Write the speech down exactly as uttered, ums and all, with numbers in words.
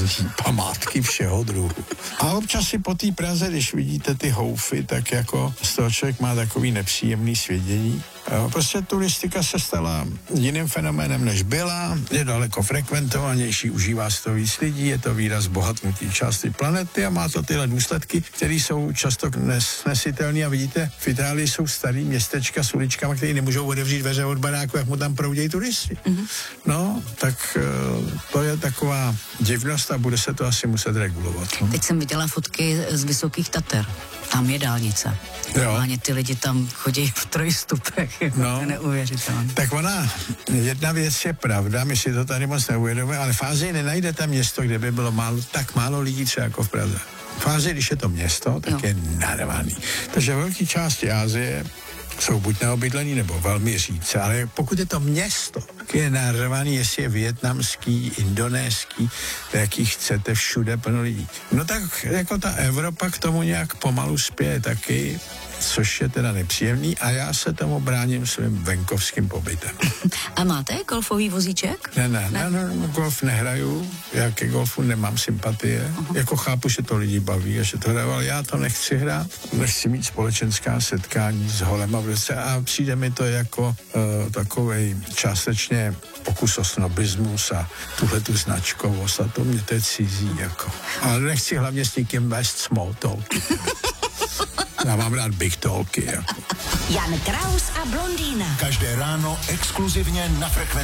památky všeho druhu. A občas si po té Praze, když vidíte ty houfy, tak jako z toho člověk má takový nepříjemný svědění. Prostě turistika se stala jiným fenoménem, než byla, je daleko frekventovanější, užívá se to víc lidí, je to výraz bohatnutí části planety a má to tyhle důsledky, které jsou často nesnesitelné. A vidíte, v Itálii jsou starý městečka s uličkama, které nemůžou otevřít dveře od baráku, jak mu tam proudějí turisti. Mm-hmm. No, tak to je taková divnost a bude se to asi muset regulovat. No. Teď jsem viděla fotky z Vysokých Tater. Tam je dálnice. Normálně ty lidi tam chodí v trojstupech. No, neuvěřitelné. Tak ona, jedna věc je pravda, my si to tady moc neuvědomujeme, ale v Ázii nenajdete město, kde by bylo málo, tak málo lidí třeba jako v Praze. V Ázii, když je to město, tak no. je narvaný. Takže v velké části Asie jsou buď neobydlený nebo velmi řídce, ale pokud je to město, tak je narvaný, jestli je vietnamský, indonéský, jaký chcete, všude plno lidí. No tak jako ta Evropa k tomu nějak pomalu spěje taky, což je teda nepříjemný a já se tomu bráním svým venkovským pobytem. A máte golfový vozíček? Ne, ne, ne, ne golf nehraju, já ke golfu nemám sympatie, uh-huh. jako chápu, že to lidi baví a že to hraju, ale já to nechci hrát, nechci mít společenská setkání s holema v ruce a přijde mi to jako uh, takovej částečně pokus o snobismus a tuhle tu značkovost a to mě to je cizí, jako. Ale nechci hlavně s nikým vést small talk. Já mám rád big talky, jako. Jan Kraus a blondýna. Každé ráno exkluzivně na Frekvenci.